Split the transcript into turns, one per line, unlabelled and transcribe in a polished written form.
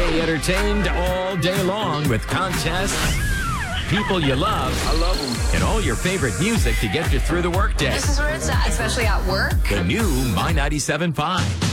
Stay entertained all day long with contests, people you love,
I love them,
and all your favorite music to get you through the workday.
This is where it's at, especially at work.
The new My 97.5.